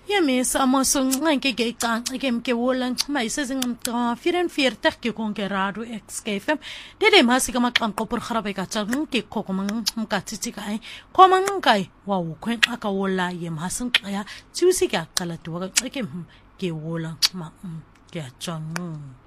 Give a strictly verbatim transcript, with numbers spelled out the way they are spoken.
Yes, amasong nganke ke qanqa ke mke wolan xima isezingqa vierenveertig ke konkerado xkfm dede masi kama qanqo por kharabe ka tsan ke kokoma mkatsitsi kai koma ngai wa ukwen aka wola ye masin qaya tsiusi ka qala tuwa ke ke wola xima ke tsan